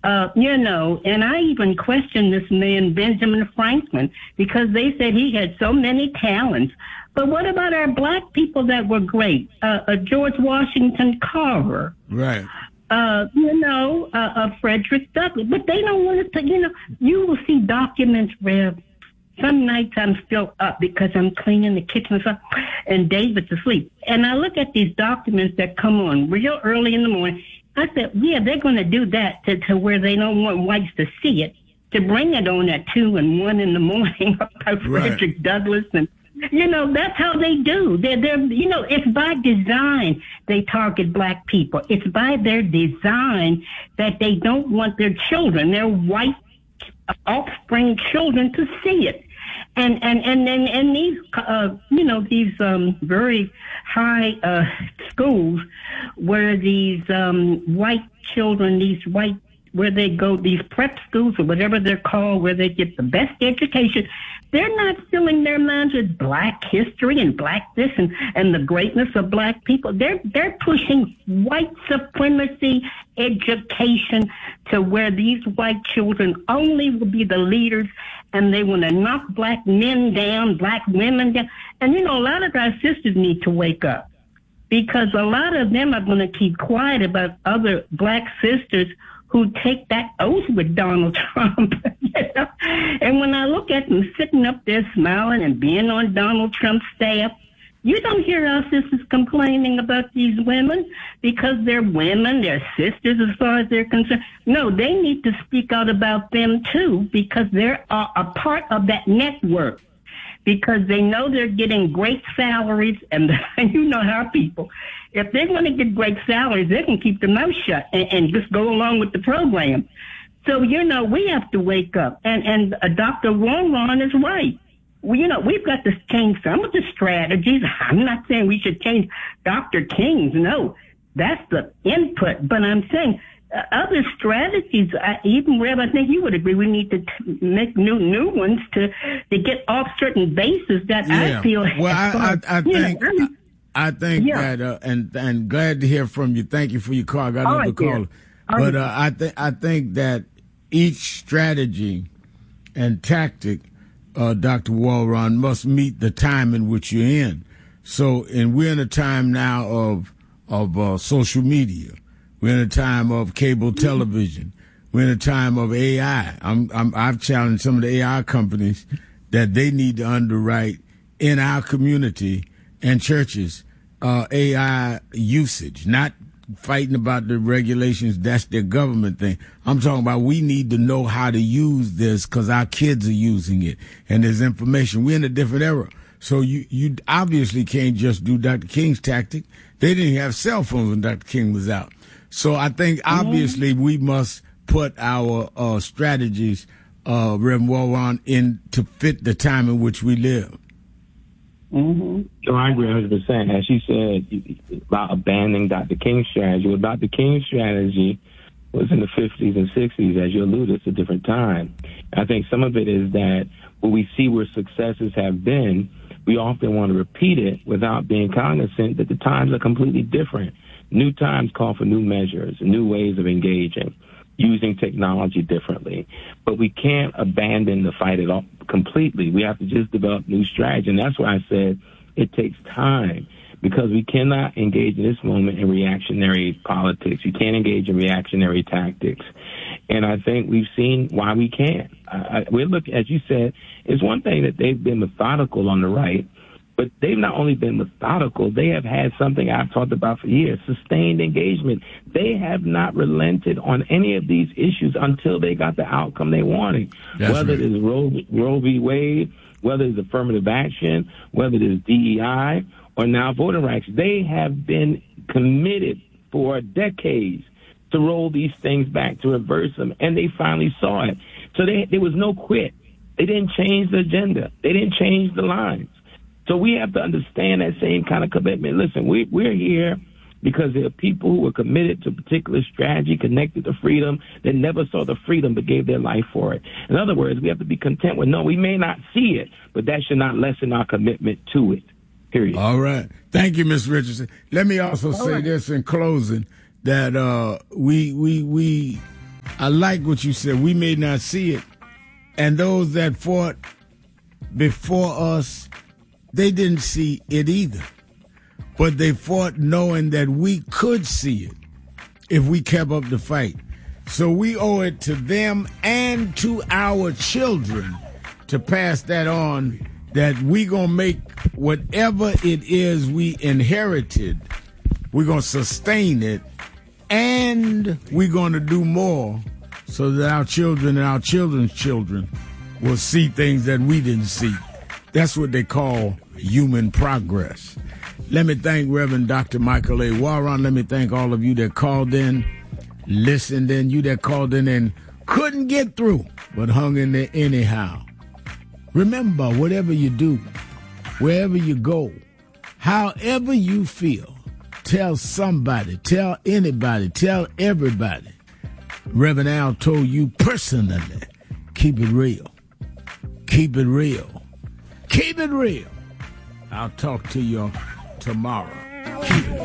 And I even questioned this man, Benjamin Franklin, because they said he had so many talents. But what about our black people that were great? George Washington Carver. Right. Frederick Douglass. But they don't want to, you will see documents, Rev. Some nights I'm still up because I'm cleaning the kitchen and stuff, and David's asleep. And I look at these documents that come on real early in the morning. I said, yeah, they're going to do that to where they don't want whites to see it, to bring it on at 2 and 1 in the morning by Frederick Douglass. And, that's how they do. They're it's by design they target black people. It's by their design that they don't want their children, their white offspring children, to see it. And these these very high schools where these white children, where they go, these prep schools or whatever they're called, where they get the best education, they're not filling their minds with black history and black this and the greatness of black people. They're pushing white supremacy education to where these white children only will be the leaders, and they want to knock black men down, black women down. And a lot of our sisters need to wake up, because a lot of them are going to keep quiet about other black sisters who take that oath with Donald Trump. And when I look at them sitting up there smiling and being on Donald Trump's staff, you don't hear our sisters complaining about these women because they're women, they're sisters as far as they're concerned. No, they need to speak out about them too, because they're a part of that network, because they know they're getting great salaries, and how people, if they're going to get great salaries, they can keep their mouth shut and just go along with the program. So, we have to wake up. And Dr. Warren is right. We've got to change some of the strategies. I'm not saying we should change Dr. King's. No, that's the input. But I'm saying other strategies, even Rev, I think you would agree, we need to make new ones to get off certain bases that I feel. Well, I think that, and glad to hear from you. Thank you for your call. I got another caller. But I think that each strategy and tactic, Dr. Walron, must meet the time in which you're in. So, and we're in a time now of social media. We're in a time of cable television. We're in a time of AI. I've challenged some of the AI companies that they need to underwrite in our community and churches AI usage, not fighting about the regulations. That's their government thing. I'm talking about we need to know how to use this because our kids are using it, and there's information. We're in a different era. So you obviously can't just do Dr. King's tactic. They didn't have cell phones when Dr. King was out. So I think obviously we must put our strategies, Reverend Walron, in to fit the time in which we live. Mm-hmm. So I agree 100%. As she said about abandoning Dr. King's strategy. Well, Dr. King's strategy was in the 50s and 60s, as you alluded. It's a different time. I think some of it is that when we see where successes have been, we often want to repeat it without being cognizant that the times are completely different. New times call for new measures, new ways of engaging, using technology differently. But we can't abandon the fight at all completely. We have to just develop new strategy. And that's why I said it takes time, because we cannot engage in this moment in reactionary politics. You can't engage in reactionary tactics. And I think we've seen why we can't. We look, as you said, it's one thing that they've been methodical on the right, but they've not only been methodical, they have had something I've talked about for years, sustained engagement. They have not relented on any of these issues until they got the outcome they wanted. That's whether right. it is Roe v. Wade, whether it's affirmative action, whether it is DEI, or now voting rights. They have been committed for decades to roll these things back, to reverse them, and they finally saw it. So there was no quit. They didn't change the agenda. They didn't change the lines. So we have to understand that same kind of commitment. Listen, we're here because there are people who are committed to a particular strategy connected to freedom that never saw the freedom but gave their life for it. In other words, we have to be content with, no, we may not see it, but that should not lessen our commitment to it, period. All right. Thank you, Ms. Richardson. Let me also say this in closing, that we I like what you said. We may not see it. And those that fought before us, they didn't see it either. But they fought knowing that we could see it if we kept up the fight. So we owe it to them and to our children to pass that on, that we going to make whatever it is we inherited, we're going to sustain it, and we're going to do more so that our children and our children's children will see things that we didn't see. That's what they call human progress. Let me thank Reverend Dr. Michael A. Warren. Let me thank all of you that called in, listened in, you that called in and couldn't get through, but hung in there anyhow. Remember, whatever you do, wherever you go, however you feel, tell somebody, tell anybody, tell everybody. Reverend Al told you personally, keep it real. Keep it real. Keep it real. I'll talk to you tomorrow. Keep it